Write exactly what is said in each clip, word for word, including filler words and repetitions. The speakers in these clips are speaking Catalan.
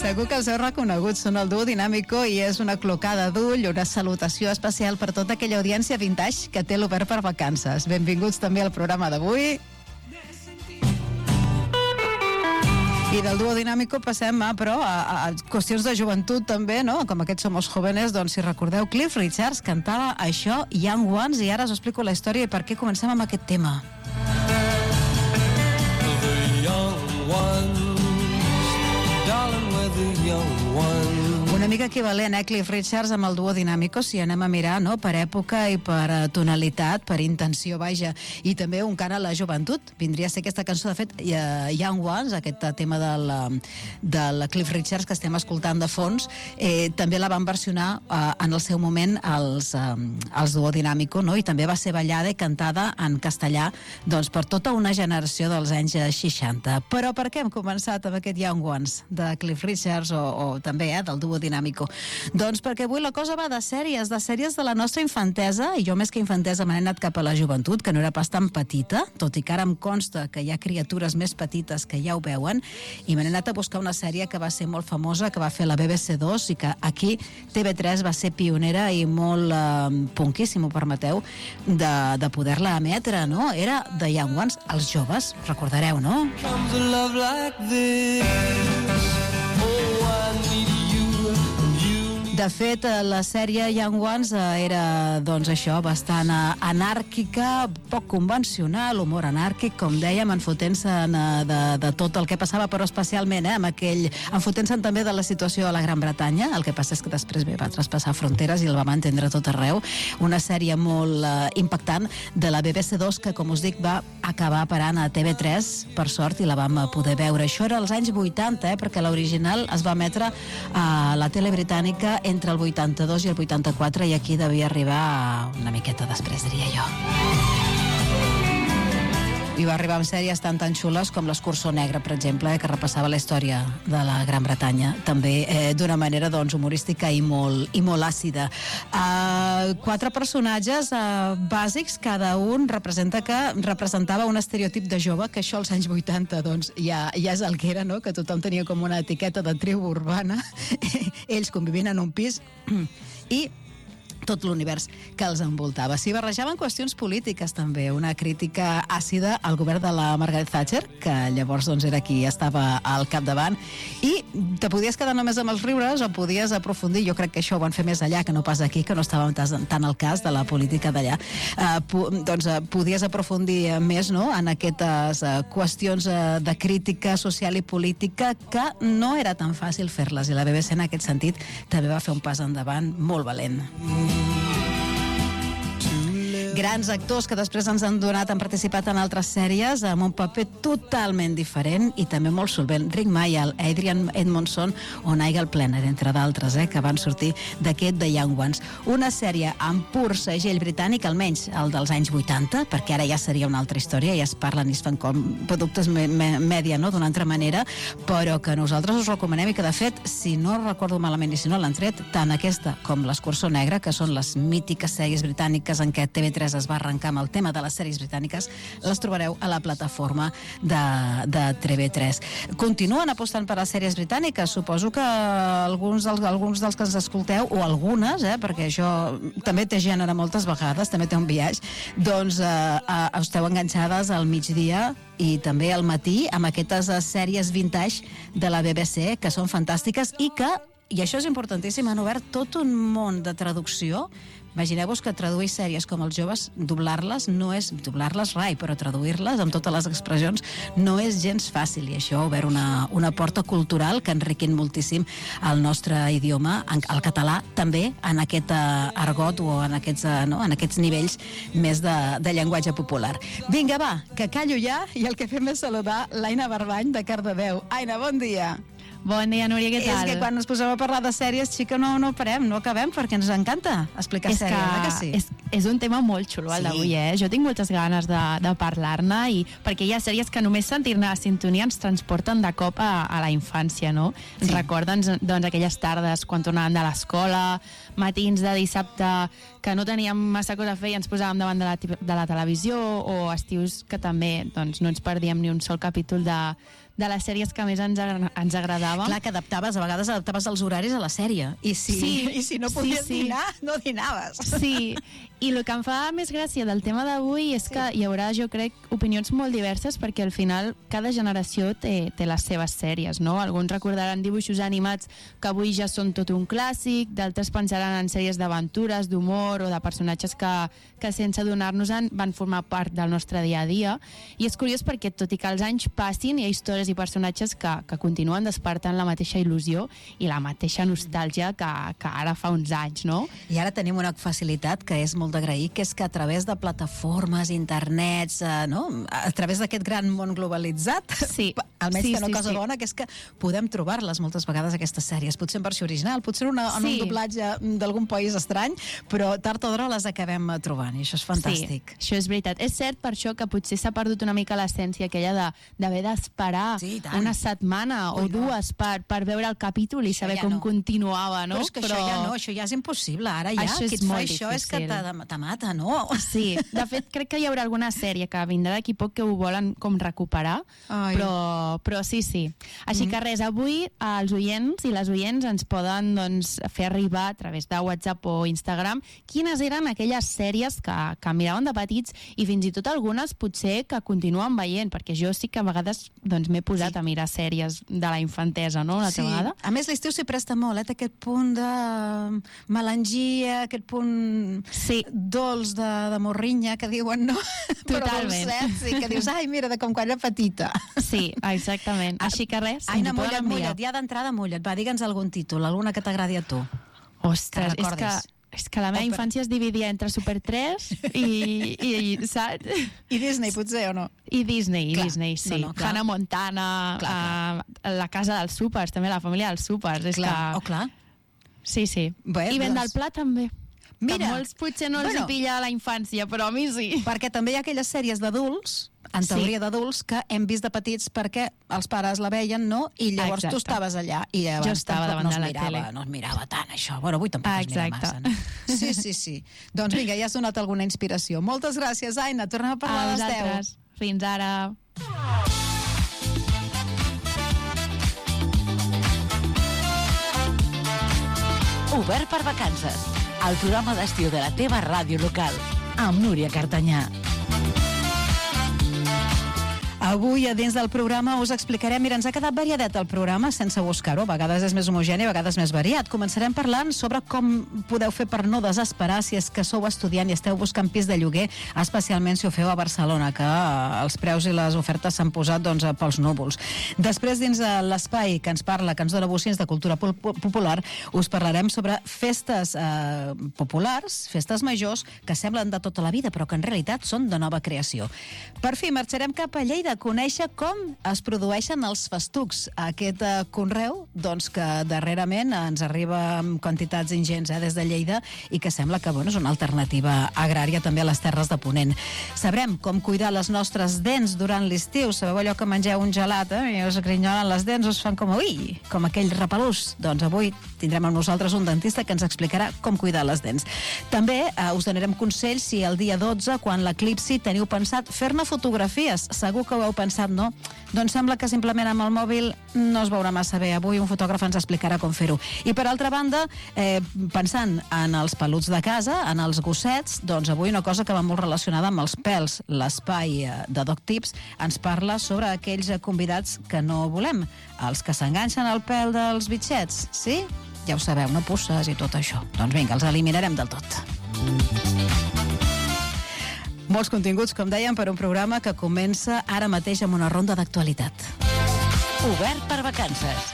Segur que els heu reconegut, són el duo Dinàmico i és una clocada d'ull, una salutació especial per tota aquella audiència vintage que té l'Obert per Vacances. Benvinguts també al programa d'avui. I del duo Dinàmico passem a, però, a, a qüestions de joventut també, no? Com aquests Somos Jóvenes, doncs si recordeu, Cliff Richards cantava això, Young Ones, i ara us explico la història i per què comencem amb aquest tema. The young ones, darling, we're the young ones. Una mica equivalent, eh, Cliff Richards amb el duo Dinàmico, si anem a mirar, no?, per època i per uh, tonalitat, per intenció, vaja, i també un cant a la joventut. Vindria a ser aquesta cançó, de fet, uh, Young Ones, aquest tema del, uh, del Cliff Richards que estem escoltant de fons, eh, també la van versionar uh, en el seu moment els, uh, els duo Dinàmico, no?, i també va ser ballada i cantada en castellà, doncs, per tota una generació dels anys seixanta. Però per què hem començat amb aquest Young Ones de Cliff Richards o, o també, eh, del duo Dinàmico? Doncs perquè avui la cosa va de sèries, de sèries de la nostra infantesa, i jo més que infantesa m'he anat cap a la joventut, que no era pas tan petita, tot i que ara em consta que hi ha criatures més petites que ja ho veuen, i m'he anat a buscar una sèrie que va ser molt famosa, que va fer la B B C dos i que aquí T V tres va ser pionera i molt eh, punky, si m'ho permeteu, de, de poder-la emetre, no? Era The Young Ones, els joves, recordareu, no? Comes a love like this. Oh, I need you, and you need De fet, la sèrie Young Ones era, doncs això, bastant anàrquica, poc convencional, humor anàrquic, com dèiem, enfotent-se de, de tot el que passava, però especialment, eh, amb aquell, enfotent-se també de la situació a la Gran Bretanya. El que passa és que després bé, va traspassar fronteres i el vam entendre tot arreu. Una sèrie molt eh, impactant de la B B C dos que, com us dic, va acabar parant a T V tres, per sort, i la vam poder veure. Això era als anys vuitanta, eh, perquè l'original es va emetre a la tele britànica entre el vuitanta-dos i el vuitanta-quatre, i aquí devia arribar una miqueta després, diria jo. I va arribar amb sèries tan tan xules com l'Escurçó Negre, per exemple, eh, que repassava la història de la Gran Bretanya, també eh, d'una manera doncs, humorística i molt, i molt àcida. Uh, quatre personatges uh, bàsics, cada un representa que representava un estereotip de jove, que això als anys vuitanta doncs, ja, ja és el que era, no? Que tothom tenia com una etiqueta de tribu urbana, ells convivint en un pis, i tot l'univers que els envoltava. S'hi barrejaven qüestions polítiques també, una crítica àcida al govern de la Margaret Thatcher, que llavors doncs, era qui estava al capdavant, i te podies quedar només amb els riures o podies aprofundir. Jo crec que això ho van fer més allà que no pas aquí, que no estàvem tant al cas de la política d'allà. Uh, po doncs uh, podies aprofundir més, no?, en aquestes uh, qüestions uh, de crítica social i política que no era tan fàcil fer-les, i la B B C en aquest sentit també va fer un pas endavant molt valent. Grans actors que després ens han donat, han participat en altres sèries amb un paper totalment diferent i també molt solvent. Rick Mayall, Adrian Edmondson o Nigel Planer, entre d'altres, eh, que van sortir d'aquest The Young Ones. Una sèrie amb pur segell britànic, almenys el dels anys vuitanta, perquè ara ja seria una altra història, ja es parlen i es fan com productes me me mèdia, no?, d'una altra manera, però que nosaltres us recomanem i que, de fet, si no recordo malament i si no l'han tret, tant aquesta com l'Escurçó Negre, que són les mítiques sèries britàniques en què T V tres es va arrencar amb el tema de les sèries britàniques, les trobareu a la plataforma de, de T V tres. Continuen apostant per les sèries britàniques. Suposo que alguns dels, alguns dels que ens escolteu, o algunes, eh, perquè això també té gènere moltes vegades, també té un viatge, doncs eh, eh, esteu enganxades al migdia i també al matí amb aquestes sèries vintage de la B B C, que són fantàstiques i que, i això és importantíssim, han obert tot un món de traducció. Imagineu-vos que traduir sèries com Els Joves, doblar-les no és doblar-les rai, però traduir-les amb totes les expressions no és gens fàcil, i això ha obert una, una porta cultural que enriquint moltíssim el nostre idioma, el català també, en aquest argot o en aquests, no, en aquests nivells més de, de llenguatge popular. Vinga, va, que callo ja, i el que fem és saludar l'Aina Barbany de Cardedeu. Aina, bon dia. Bon dia, Núria, què tal? És que quan ens posem a parlar de sèries, xica, no, no parem, no acabem, perquè ens encanta explicar és sèries, que, eh, que sí? És, és un tema molt xulo, el sí. d'avui, eh? Jo tinc moltes ganes de, de parlar-ne, i perquè hi ha sèries que només sentir-ne a sintonia ens transporten de cop a, a la infància, no? Sí. Ens recorden, doncs, aquelles tardes quan tornàvem de l'escola, matins de dissabte que no teníem massa cosa a fer i ens posàvem davant de la, de la televisió, o estius que també doncs, no ens perdíem ni un sol capítol de, de les sèries que més ens, agra ens agradava. Clar, que adaptaves, a vegades adaptaves els horaris a la sèrie. I si, Sí, i si no podies sí, sí. dinar, no dinaves. Sí, i el que em fa més gràcia del tema d'avui és que hi haurà, jo crec, opinions molt diverses, perquè al final cada generació té, té les seves sèries, no? Alguns recordaran dibuixos animats que avui ja són tot un clàssic, d'altres pensaran en sèries d'aventures, d'humor o de personatges que, que sense adonar-nos-en van formar part del nostre dia a dia. I és curiós perquè, tot i que els anys passin, hi ha històries i personatges que, que continuen despertant la mateixa il·lusió i la mateixa nostàlgia que, que ara fa uns anys, no? I ara tenim una facilitat que és molt d'agrair, que és que a través de plataformes, internets, eh, no? A través d'aquest gran món globalitzat, Sí. almenys Sí, té una sí, cosa sí. bona, que és que podem trobar-les moltes vegades, aquestes sèries, potser en versió original, potser una, en Sí. un doblatge d'algun país estrany, però tard o d'hora les acabem eh, trobant, i això és fantàstic. Sí, això és veritat. És cert per això que potser s'ha perdut una mica l'essència aquella de- d'haver d'esperar Sí, i tant. una setmana Ui, o no. dues per, per veure el capítol i Això saber ja com no. continuava, no? Però és que això ja no, això ja és impossible. Ara ja, Això és qui et fa molt això és que difícil. te, te mata, no? Sí, de fet crec que hi haurà alguna sèrie que vindrà d'aquí poc que ho volen com recuperar, Ai. però, però sí, sí. Així que res, avui els oients i les oients ens poden doncs, fer arribar a través de WhatsApp o Instagram quines eren aquelles sèries que, que miraven de petits i fins i tot algunes potser que continuen veient, perquè jo sí que a vegades doncs, m'he posat Sí. a mirar sèries de la infantesa, no?, una altra vegada. A més, l'estiu s'hi presta molt, eh? Té aquest punt de melangia, aquest punt Sí. dolç de, de morrinya, que diuen, no? Totalment. Però dolcet, sí, que dius, ai, mira, de com quan era petita. Sí, exactament. Així que res, Aina, ens ho poden mulla't, enviar. mulla't, ja d'entrada mulla't. Va, digue'ns algun títol, alguna que t'agradi a tu. Ostres, Que és que, recordis. és que la meva O per- infància es dividia entre Super tres i, i, i saps? I Disney, potser, o no? I Disney, i Clar. Disney, sí. No, no, clar. Hannah Montana, Clar, uh, la casa dels súpers, també la família dels súpers. És Clar, que... oh, clar. Sí, sí. Bé, I Ben doncs- del Pla també. Mira. Que molts potser no els Bueno. hi pilla a la infància, però a mi sí. Perquè també hi ha aquelles sèries d'adults, en Sí. teoria d'adults, que hem vist de petits perquè els pares la veien, no? I llavors Exacte. tu estaves allà i llavors Jo estava tampoc davant no es de la mirava, tele. no es mirava tant, això. Bueno, avui tampoc es mira Exacte. massa. No? Sí, sí, sí. Doncs vinga, ja has donat alguna inspiració. Moltes gràcies, Aina. Tornem a parlar A a les deu. vosaltres. Fins ara. Obert per vacances. El programa d'estiu de la teva ràdio local. Amb Núria Cartanyà. Avui, a dins del programa, us explicarem... Mira, ens ha quedat variadet el programa, sense buscar-ho. A vegades és més homogeni, a vegades més variat. Començarem parlant sobre com podeu fer per no desesperar si és que sou estudiant i esteu buscant pis de lloguer, especialment si ho feu a Barcelona, que eh, els preus i les ofertes s'han posat doncs, pels núvols. Després, dins de l'espai que ens parla, que ens dona bocins de cultura pol- popular, us parlarem sobre festes eh, populars, festes majors, que semblen de tota la vida, però que en realitat són de nova creació. Per fi, marxarem cap a Lleida a conèixer com es produeixen els festucs. Aquest eh, conreu, doncs, que darrerament ens arriba amb quantitats ingents eh, des de Lleida i que sembla que bueno, és una alternativa agrària també a les terres de Ponent. Sabrem com cuidar les nostres dents durant l'estiu. Sabeu allò que mengeu un gelat eh, i us grinyolen les dents, us fan com ui, com aquell repelús? Doncs avui tindrem amb nosaltres un dentista que ens explicarà com cuidar les dents. També eh, us donarem consells si el dia dotze, quan l'eclipsi, teniu pensat fer-ne fotografies. Segur que ho heu pensat, no? Doncs sembla que simplement amb el mòbil no es veurà massa bé. Avui un fotògraf ens explicarà com fer-ho. I per altra banda, eh, pensant en els peluts de casa, en els gossets, doncs avui una cosa que va molt relacionada amb els pèls. L'espai eh, de Doc Tips ens parla sobre aquells eh, convidats que no volem, els que s'enganxen al pèl dels bitxets, sí? Ja ho sabeu, no pusses i tot això. Doncs vinga, els eliminarem del tot. Molts continguts, com dèiem, per un programa que comença ara mateix amb una ronda d'actualitat. Obert per vacances.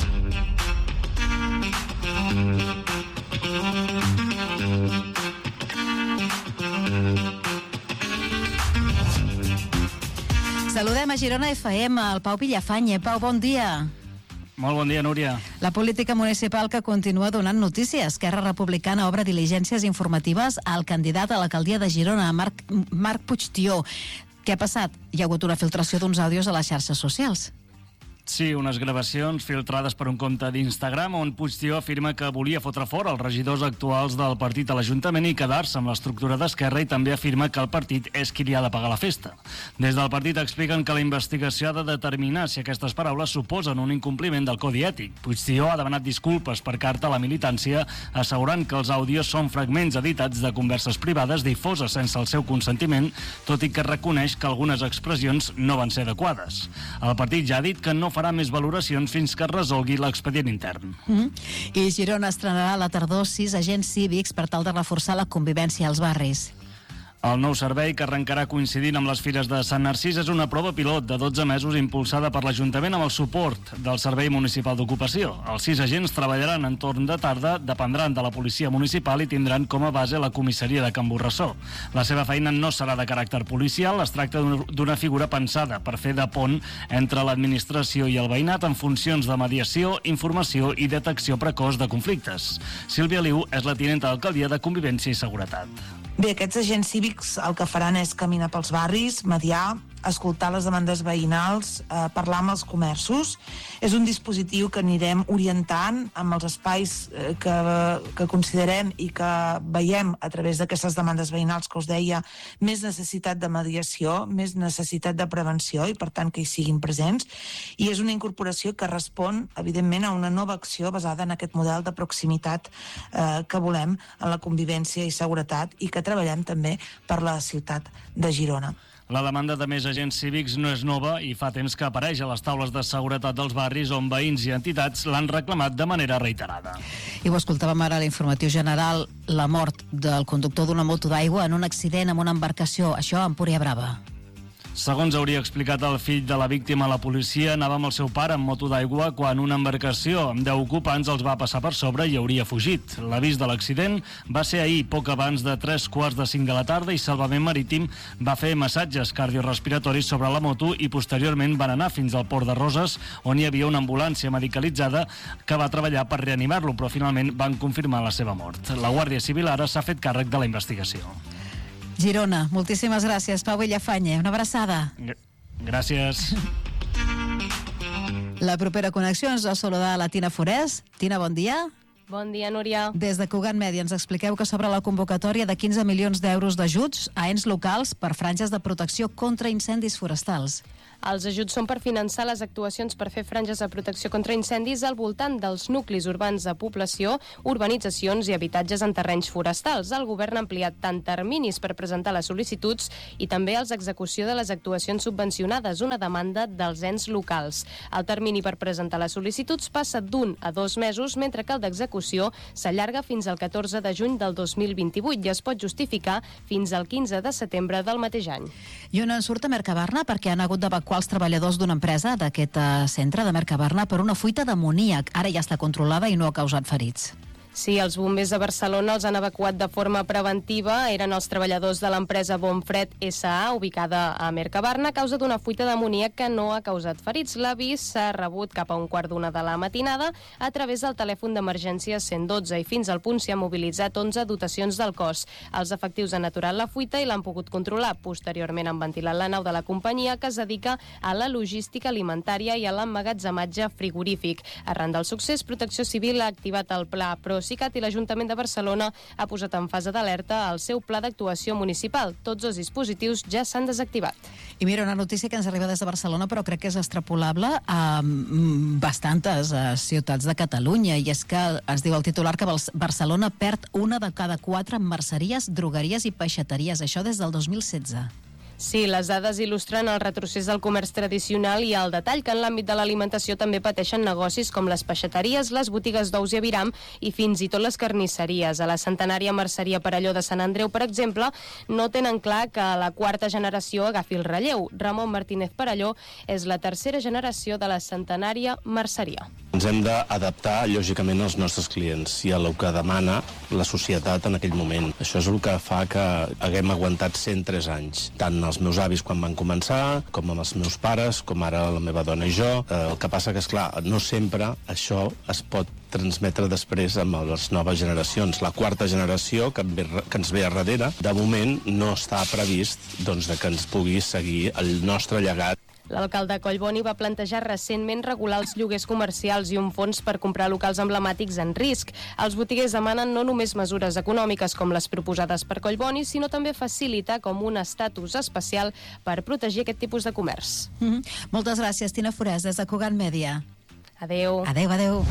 Saludem a Girona F M, el Pau Villafanye. Pau, bon dia. Molt bon dia, Núria. La política municipal que continua donant notícies. Esquerra Republicana obre diligències informatives al candidat a l'alcaldia de Girona, Marc, Marc Puigtió. Què ha passat? Hi ha hagut una filtració d'uns àudios a les xarxes socials. Sí, unes gravacions filtrades per un compte d'Instagram on Puigdemont afirma que volia fotre fora els regidors actuals del partit a l'Ajuntament i quedar-se amb l'estructura d'Esquerra, i també afirma que el partit és qui li ha de pagar la festa. Des del partit expliquen que la investigació ha de determinar si aquestes paraules suposen un incompliment del codi ètic. Puigdemont ha demanat disculpes per carta a la militància, assegurant que els àudios són fragments editats de converses privades difoses sense el seu consentiment, tot i que reconeix que algunes expressions no van ser adequades. El partit ja ha dit que no farà més valoracions fins que es resolgui l'expedient intern. Mm-hmm. I Girona estrenarà a la tardor sis agents cívics per tal de reforçar la convivència als barris. El nou servei, que arrencarà coincidint amb les fires de Sant Narcís, és una prova pilot de dotze mesos impulsada per l'Ajuntament amb el suport del Servei Municipal d'Ocupació. Els sis agents treballaran en torn de tarda, dependran de la policia municipal i tindran com a base la comissaria de Can Borrassó. La seva feina no serà de caràcter policial, es tracta d'una figura pensada per fer de pont entre l'administració i el veïnat en funcions de mediació, informació i detecció precoç de conflictes. Sílvia Liu és la tinenta d'alcaldia de Convivència i Seguretat. Bé, aquests agents cívics el que faran és caminar pels barris, mediar, escoltar les demandes veïnals, eh, parlar amb els comerços. És un dispositiu que anirem orientant amb els espais eh, que, que considerem i que veiem a través d'aquestes demandes veïnals que us deia, més necessitat de mediació, més necessitat de prevenció i per tant que hi siguin presents. I és una incorporació que respon evidentment a una nova acció basada en aquest model de proximitat eh, que volem en la convivència i seguretat i que treballem també per la ciutat de Girona. La demanda de més agents cívics no és nova i fa temps que apareix a les taules de seguretat dels barris on veïns i entitats l'han reclamat de manera reiterada. I ho escoltàvem ara a l'informatiu general, la mort del conductor d'una moto d'aigua en un accident amb una embarcació, això a Empúria Brava. Segons hauria explicat el fill de la víctima a la policia, anava amb el seu pare en moto d'aigua quan una embarcació amb deu ocupants els va passar per sobre i hauria fugit. L'avís de l'accident va ser ahir, poc abans de tres quarts de cinc de la tarda, i Salvament Marítim va fer massatges cardiorespiratoris sobre la moto i posteriorment van anar fins al Port de Roses, on hi havia una ambulància medicalitzada que va treballar per reanimar-lo, però finalment van confirmar la seva mort. La Guàrdia Civil ara s'ha fet càrrec de la investigació. Girona, moltíssimes gràcies, Pau Villafañe. Una abraçada. Gràcies. La propera connexió ens ha saludar la Tina Forès. Tina, bon dia. Bon dia, Núria. Des de Cugat Mèdia ens expliqueu que s'obre la convocatòria de quinze milions d'euros d'ajuts a ens locals per franges de protecció contra incendis forestals. Els ajuts són per finançar les actuacions per fer franges de protecció contra incendis al voltant dels nuclis urbans de població, urbanitzacions i habitatges en terrenys forestals. El govern ha ampliat tant terminis per presentar les sol·licituds i també els execució de les actuacions subvencionades, una demanda dels ens locals. El termini per presentar les sol·licituds passa d'un a dos mesos, mentre que el d'execució s'allarga fins al catorze de juny del dos mil vint-i-vuit i es pot justificar fins al quinze de setembre del mateix any. I on en surt a Mercabarna perquè han hagut d'evacuar els treballadors d'una empresa d'aquest centre de Mercabarna per una fuita d'amoníac. Ara ja està controlada i no ha causat ferits. Sí, els bombers de Barcelona els han evacuat de forma preventiva. Eren els treballadors de l'empresa Bonfred S A, ubicada a Mercabarna, a causa d'una fuita d'amoníac que no ha causat ferits. L'avís s'ha rebut cap a un quart d'una de la matinada a través del telèfon d'emergència cent dotze i fins al punt s'hi han mobilitzat onze dotacions del cos. Els efectius han aturat la fuita i l'han pogut controlar. Posteriorment han ventilat la nau de la companyia que es dedica a la logística alimentària i a l'emmagatzematge frigorífic. Arran del succés, Protecció Civil ha activat el pla Procicat i l'Ajuntament de Barcelona ha posat en fase d'alerta el seu pla d'actuació municipal. Tots els dispositius ja s'han desactivat. I mira, una notícia que ens arriba des de Barcelona, però crec que és extrapolable a bastantes ciutats de Catalunya, i és que es diu el titular que Barcelona perd una de cada quatre merceries, drogueries i peixateries. Això des del dos mil setze. Sí, les dades il·lustren el retrocés del comerç tradicional i el detall que en l'àmbit de l'alimentació també pateixen negocis com les peixateries, les botigues d'ous i aviram i fins i tot les carnisseries. A la centenària merceria Perelló de Sant Andreu, per exemple, no tenen clar que la quarta generació agafi el relleu. Ramon Martínez Perelló és la tercera generació de la centenària merceria. Ens hem d'adaptar, lògicament, als nostres clients i a el que demana la societat en aquell moment. Això és el que fa que haguem aguantat cent tres anys, tant els meus avis quan van començar, com amb els meus pares, com ara la meva dona i jo. El que passa que, esclar, no sempre això es pot transmetre després amb les noves generacions. La quarta generació que, ve, que ens ve a darrere, de moment no està previst doncs, que ens pugui seguir el nostre llegat. L'alcalde Collboni va plantejar recentment regular els lloguers comercials i un fons per comprar locals emblemàtics en risc. Els botiguers demanen no només mesures econòmiques com les proposades per Collboni, sinó també facilitar com un estatus especial per protegir aquest tipus de comerç. Mm-hmm. Moltes gràcies, Tina Forès, des de Cugat Mèdia. Adeu. Adeu, adeu.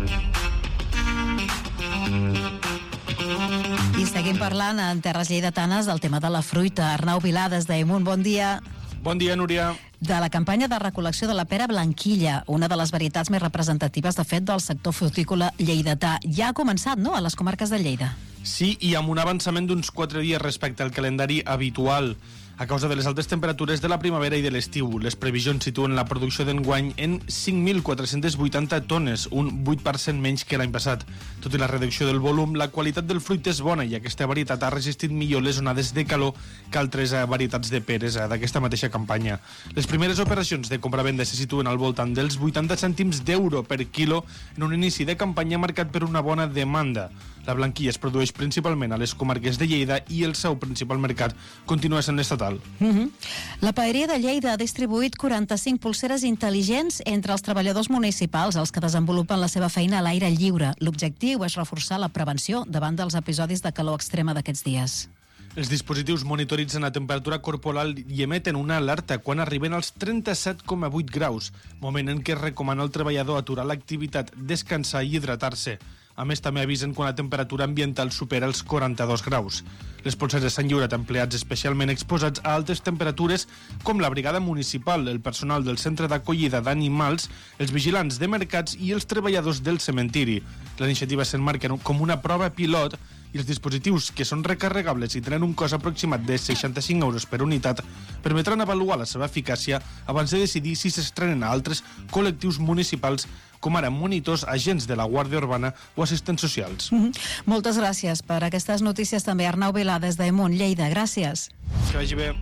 I seguim parlant en terres lleidatanes del tema de la fruita. Arnau Vilà, des d'Amunt, bon dia. Bon dia, Núria. De la campanya de recol·lecció de la pera blanquilla, una de les varietats més representatives, de fet, del sector frutícola lleidatà. Ja ha començat, no?, a les comarques de Lleida. Sí, i amb un avançament d'uns quatre dies respecte al calendari habitual. A causa de les altes temperatures de la primavera i de l'estiu, les previsions situen la producció d'enguany en cinc mil quatre-cents vuitanta tones, un vuit per cent menys que l'any passat. Tot i la reducció del volum, la qualitat del fruit és bona i aquesta varietat ha resistit millor les onades de calor que altres varietats de peres d'aquesta mateixa campanya. Les primeres operacions de compra-venda se situen al voltant dels vuitanta cèntims d'euro per quilo en un inici de campanya marcat per una bona demanda. La blanquilla es produeix principalment a les comarques de Lleida i el seu principal mercat continua sent l'estatal. Mm-hmm. La Paeria de Lleida ha distribuït quaranta-cinc pulseres intel·ligents entre els treballadors municipals, els que desenvolupen la seva feina a l'aire lliure. L'objectiu és reforçar la prevenció davant dels episodis de calor extrema d'aquests dies. Els dispositius monitoritzen la temperatura corporal i emeten una alerta quan arriben als trenta-set coma vuit graus, moment en què es recomana al treballador aturar l'activitat, descansar i hidratar-se. A més, també avisen quan la temperatura ambiental supera els quaranta-dos graus. Les polseres s'han lliurat a empleats especialment exposats a altes temperatures, com la brigada municipal, el personal del centre d'acollida d'animals, els vigilants de mercats i els treballadors del cementiri. La iniciativa s'emmarca com una prova pilot i els dispositius, que són recarregables i tenen un cost aproximat de seixanta-cinc euros per unitat, permetran avaluar la seva eficàcia abans de decidir si s'estrenen a altres col·lectius municipals, com ara monitors, agents de la Guàrdia Urbana o assistents socials. Mm-hmm. Moltes gràcies per aquestes notícies també, Arnau Vilà, des d'Amunt, Lleida. Gràcies. Que vagi bé.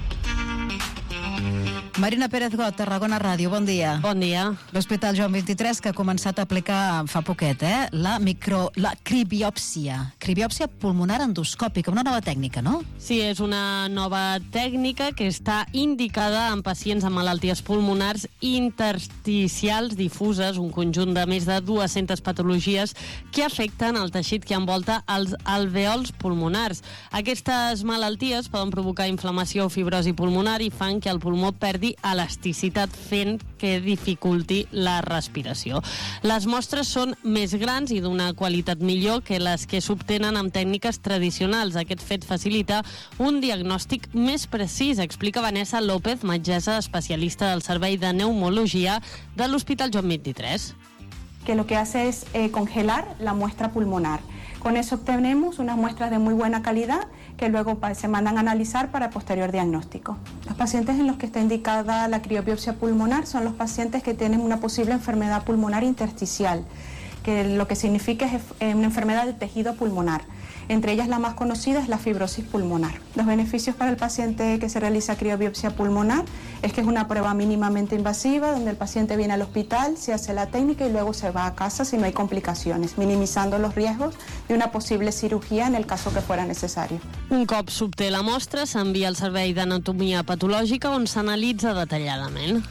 Marina Pérez Got, Tarragona Ràdio, bon dia. Bon dia. L'Hospital Joan vint-i-tres, que ha començat a aplicar fa poquet, eh? La micro... la cribiòpsia. Cribiòpsia pulmonar endoscòpica, una nova tècnica, no? Sí, és una nova tècnica que està indicada en pacients amb malalties pulmonars intersticials difuses, un conjunt de més de dues-centes patologies que afecten el teixit que envolta els alvèols pulmonars. Aquestes malalties poden provocar inflamació o fibrosi pulmonar i fan que el pulmó perdi elasticitat, fent que dificulti la respiració. Les mostres són més grans i d'una qualitat millor que les que s'obtenen amb tècniques tradicionals. Aquest fet facilita un diagnòstic més precís, explica Vanessa López, metgessa especialista del Servei de Pneumologia de l'Hospital Joan vint-i-tres. Que lo que hace es eh, congelar la muestra pulmonar. Con eso obtenemos unas muestras de muy buena calidad que luego se mandan a analizar para posterior diagnóstico. Los pacientes en los que está indicada la criobiopsia pulmonar son los pacientes que tienen una posible enfermedad pulmonar intersticial, que lo que significa es una enfermedad del tejido pulmonar. Entre ellas la más conocida es la fibrosis pulmonar. Los beneficios para el paciente que se realiza criobiopsia pulmonar es que es una prueba mínimamente invasiva donde el paciente viene al hospital, se hace la técnica y luego se va a casa si no hay complicaciones, minimizando los riesgos de una posible cirugía en el caso que fuera necesario. Un cop s'obté la mostra, s'envia al Servei d'Anatomia Patològica on s'analitza detalladament.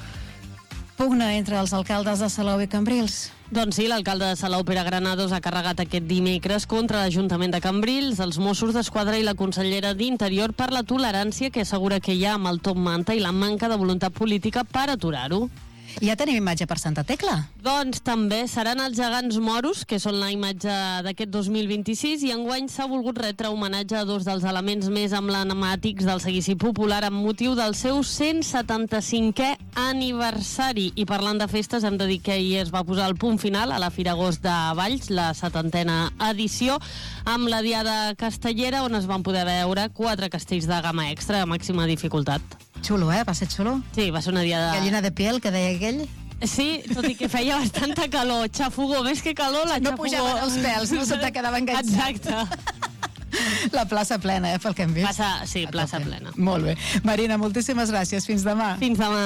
Pugna entre els alcaldes de Salou i Cambrils. Doncs sí, l'alcalde de Salou, Pere Granados, ha carregat aquest dimecres contra l'Ajuntament de Cambrils, els Mossos d'Esquadra i la consellera d'Interior per la tolerància que assegura que hi ha amb el top manta i la manca de voluntat política per aturar-ho. Ja tenim imatge per Santa Tecla? Doncs també seran els gegants moros, que són la imatge d'aquest dos mil vint-i-sis, i enguany s'ha volgut retre homenatge a dos dels elements més emblemàtics del seguici popular amb motiu del seu cent setanta-cinquè aniversari. I parlant de festes, hem de dir que ahir es va posar el punt final a la Fira Agost de Valls, la setantena edició, amb la Diada Castellera, on es van poder veure quatre castells de gamma extra a màxima dificultat. Xulo, eh? Va ser xulo? Sí, va ser una diada... Gallina de piel, que deia aquell? Sí, tot i que feia bastanta calor. Xafogó, més que calor, la no xafogó... No pujaven els pèls, no se te quedava enganxat. Exacte. La plaça plena, eh, pel que hem vist. Plaça, sí, plaça plena. Molt bé. Marina, moltíssimes gràcies. Fins demà. Fins demà.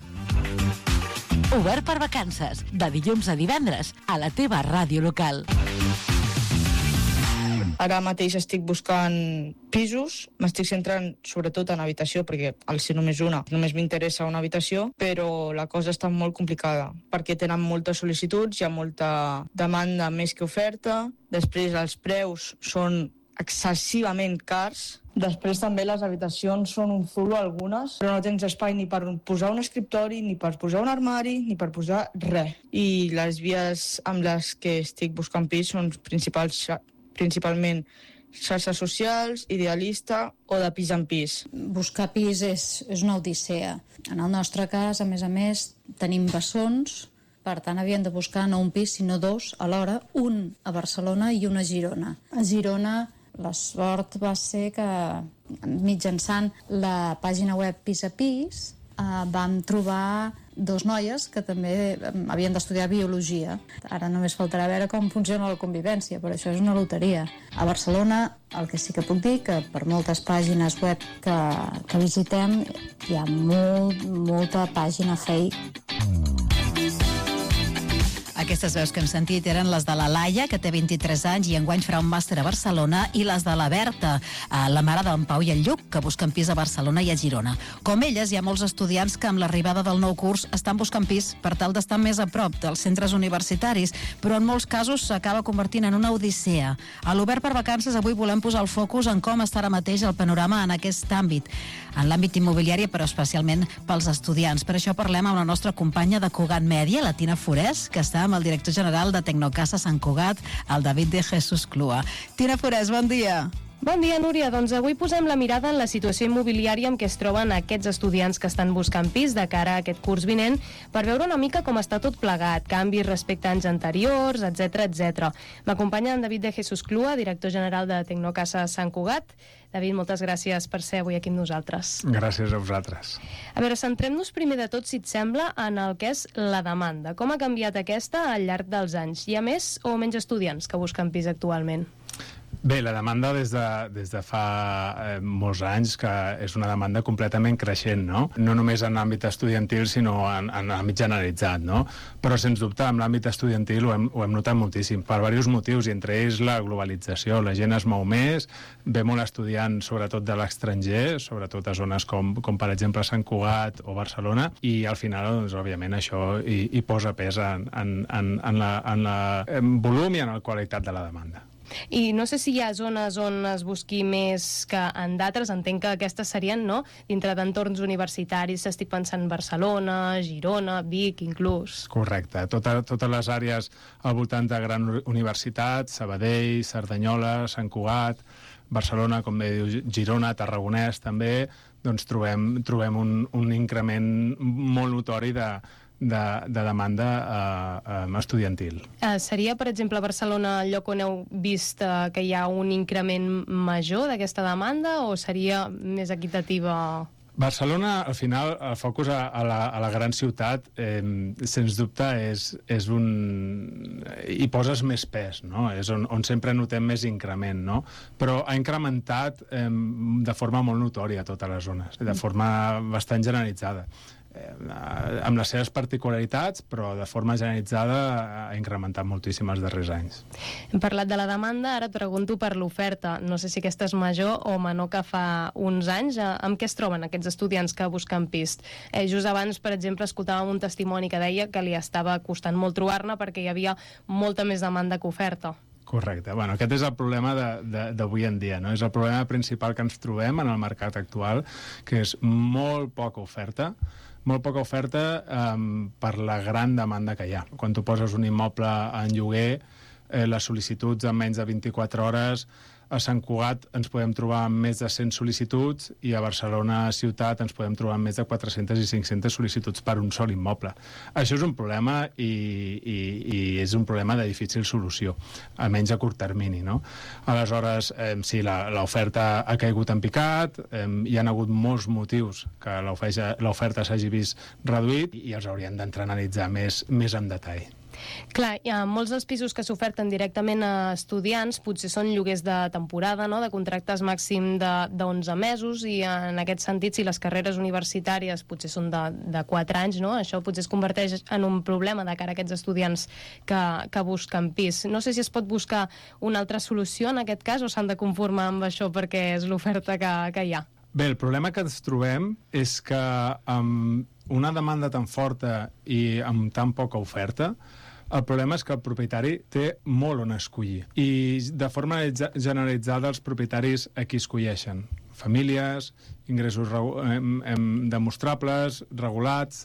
Obert per vacances, de dilluns a divendres, a la teva ràdio local. Ara mateix estic buscant pisos, m'estic centrant sobretot en habitació, perquè al ser només una, només m'interessa una habitació, però la cosa està molt complicada, perquè tenen moltes sol·licituds, hi ha molta demanda més que oferta, després els preus són excessivament cars. Després també les habitacions són un zulo algunes, però no tens espai ni per posar un escriptori, ni per posar un armari, ni per posar res. I les vies amb les que estic buscant pis són principals, principalment xarxes socials, idealista o de pis en pis. Buscar pis és, és una odissea. En el nostre cas, a més a més, tenim bessons, per tant havíem de buscar no un pis sinó dos alhora, un a Barcelona i un a Girona. A Girona la sort va ser que mitjançant la pàgina web Pis a Pis eh, vam trobar dos noies que també havien d'estudiar biologia. Ara només faltarà veure com funciona la convivència, però això és una loteria. A Barcelona el que sí que puc dir que per moltes pàgines web que, que visitem hi ha molt, molta pàgina fake. Aquestes veus que hem sentit eren les de la Laia, que té vint-i-tres anys i enguany farà un màster a Barcelona, i les de la Berta, la mare d'en Pau i el Lluc, que busquen pis a Barcelona i a Girona. Com elles, hi ha molts estudiants que amb l'arribada del nou curs estan buscant pis per tal d'estar més a prop dels centres universitaris, però en molts casos s'acaba convertint en una odissea. A l'Obert per Vacances avui volem posar el focus en com està ara mateix el panorama en aquest àmbit, en l'àmbit immobiliari, però especialment pels estudiants. Per això parlem amb la nostra companya de Cugat Mèdia, la Tina Forès, que està amb el director general de Tecnocasa Sant Cugat, el David de Jesús Clua. Tina Forès, bon dia. Bon dia, Núria. Doncs avui posem la mirada en la situació immobiliària en què es troben aquests estudiants que estan buscant pis de cara a aquest curs vinent per veure una mica com està tot plegat, canvis respecte a anys anteriors, etcètera, etcètera. M'acompanya en David de Jesús Clua, director general de Tecnocasa Sant Cugat. David, moltes gràcies per ser avui aquí amb nosaltres. Gràcies a vosaltres. A veure, centrem-nos primer de tot, si et sembla, en el que és la demanda. Com ha canviat aquesta al llarg dels anys? Hi ha més o menys estudiants que busquen pis actualment? Bé, la demanda des de, des de fa eh, molts anys que és una demanda completament creixent, no? No només en l'àmbit estudiantil, sinó en, en l'àmbit generalitzat, no? Però, sens dubte, en l'àmbit estudiantil ho hem, ho hem notat moltíssim, per diversos motius, i entre ells la globalització. La gent es mou més, ve molt estudiant, sobretot de l'estranger, sobretot a zones com, com per exemple, Sant Cugat o Barcelona, i al final, doncs, òbviament, això hi, hi posa pes en, en, en, en, la, en la en volum i en la qualitat de la demanda. I no sé si hi ha zones on es busqui més que en d'altres, entenc que aquestes serien, no?, dintre d'entorns universitaris, estic pensant Barcelona, Girona, Vic, inclús. Correcte, Tota, totes les àrees al voltant de gran universitat, Sabadell, Cerdanyola, Sant Cugat, Barcelona, com bé diu, Girona, Tarragonès també, doncs trobem, trobem un, un increment molt notori de De, de demanda eh, eh, estudiantil. Eh, seria, per exemple, a Barcelona el lloc on heu vist eh, que hi ha un increment major d'aquesta demanda, o seria més equitativa? Barcelona, al final, el focus a, a, la, a la gran ciutat, eh, sens dubte, és, és un... hi poses més pes, no? És on, on sempre notem més increment, no? Però ha incrementat eh, de forma molt notòria a totes les zones, de forma bastant generalitzada. Eh, amb les seves particularitats, però de forma generalitzada ha incrementat moltíssim els darrers anys. Hem parlat de la demanda, ara et pregunto per l'oferta. No sé si aquesta és major o menor que fa uns anys. Amb què es troben aquests estudiants que busquen pis? Eh, just abans, per exemple, escoltàvem un testimoni que deia que li estava costant molt trobar-ne perquè hi havia molta més demanda que oferta. Correcte. Bueno, aquest és el problema d'avui en dia, no? És el problema principal que ens trobem en el mercat actual, que és molt poca oferta, molt poca oferta um, per la gran demanda que hi ha. Quan tu poses un immoble en lloguer, eh, les sol·licituds en menys de vint-i-quatre hores, a Sant Cugat ens podem trobar amb més de cent sol·licituds i a Barcelona ciutat ens podem trobar amb més de quatre-centes i cinc-centes sol·licituds per un sol immoble. Això és un problema i, i, i és un problema de difícil solució, almenys a curt termini, no? Aleshores, eh, sí, l'oferta ha caigut en picat, eh, hi ha hagut molts motius que l'oferta s'hagi vist reduït i els haurien d'entrar a analitzar més, més en detall. Clar, hi ha molts dels pisos que s'oferten directament a estudiants, potser són lloguers de temporada, no?, de contractes màxim d'onze mesos, i en aquest sentit, si les carreres universitàries potser són de, de quatre anys, no?, això potser es converteix en un problema de cara a aquests estudiants que, que busquen pis. No sé si es pot buscar una altra solució en aquest cas o s'han de conformar amb això perquè és l'oferta que, que hi ha. Bé, el problema que ens trobem és que amb una demanda tan forta i amb tan poca oferta, el problema és que el propietari té molt on escollir. I de forma generalitzada els propietaris aquí escolleixen famílies, ingressos demostrables, regulats,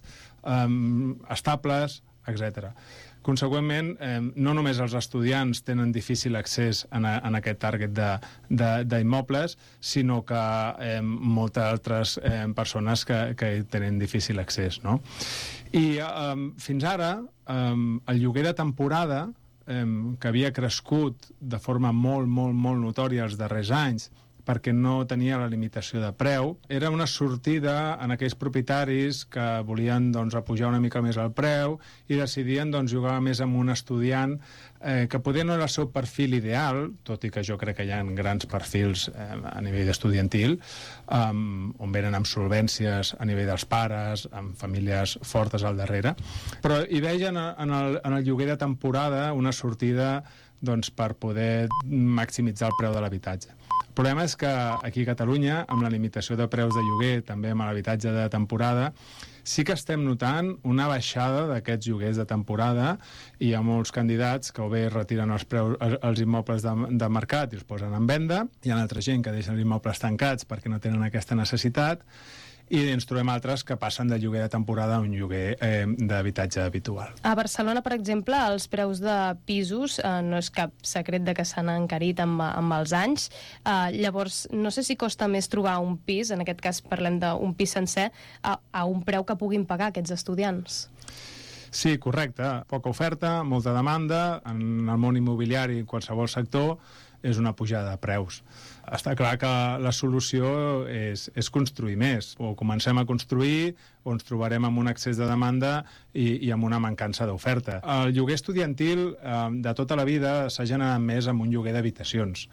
estables, etcètera. Consegüentment, eh, no només els estudiants tenen difícil accés en, a, en aquest target d'immobles, sinó que eh, moltes altres eh, persones que, que tenen difícil accés, no? I eh, fins ara, eh, el lloguer de temporada, eh, que havia crescut de forma molt, molt, molt notòria els darrers anys, perquè no tenia la limitació de preu, era una sortida en aquells propietaris que volien doncs, apujar una mica més el preu i decidien doncs, jugar més amb un estudiant eh, que poder no era el seu perfil ideal, tot i que jo crec que hi ha grans perfils eh, a nivell estudiantil, um, on venen amb solvències a nivell dels pares, amb famílies fortes al darrere, però hi veien en el, en el lloguer de temporada una sortida doncs, per poder maximitzar el preu de l'habitatge. El problema és que aquí a Catalunya, amb la limitació de preus de lloguer, també amb l'habitatge de temporada, sí que estem notant una baixada d'aquests lloguers de temporada i hi ha molts candidats que o bé retiren els, preus, els immobles de, de mercat i els posen en venda, hi ha altra gent que deixen els immobles tancats perquè no tenen aquesta necessitat, i ens trobem altres que passen de lloguer de temporada a un lloguer eh, d'habitatge habitual. A Barcelona, per exemple, els preus de pisos eh, no és cap secret de que s'han encarit amb, amb els anys. Eh, llavors, no sé si costa més trobar un pis, en aquest cas parlem d'un pis sencer, a, a un preu que puguin pagar aquests estudiants. Sí, correcte. Poca oferta, molta demanda. En el món immobiliari, en qualsevol sector, és una pujada de preus. Està clar que la solució és, és construir més. O comencem a construir o ens trobarem amb un excés de demanda i, i amb una mancança d'oferta. El lloguer estudiantil eh, de tota la vida s'ha generat més amb un lloguer d'habitacions.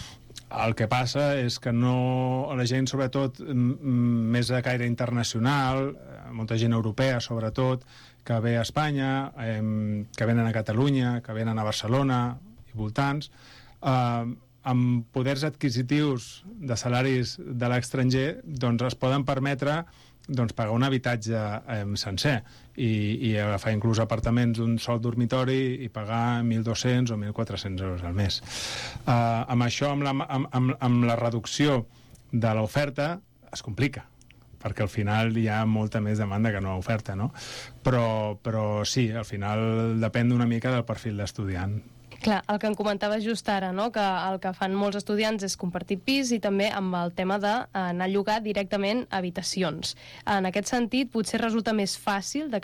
El que passa és que no, la gent, sobretot, més de caire internacional, molta gent europea, sobretot, que ve a Espanya, eh, que venen a Catalunya, que venen a Barcelona i voltants, eh, amb poders adquisitius de salaris de l'estranger, doncs es poden permetre doncs, pagar un habitatge eh, sencer i, i agafar inclús apartaments d'un sol dormitori i pagar mil dos-cents o mil quatre-cents euros al mes. Eh, amb això, amb la, amb, amb, amb la reducció de l'oferta, es complica, perquè al final hi ha molta més demanda que no oferta, no? Però, però sí, al final depèn una mica del perfil d'estudiant. Clar, el que em comentava just ara, no?, que el que fan molts estudiants és compartir pis i també amb el tema d'anar a llogar directament habitacions. En aquest sentit, potser resulta més fàcil de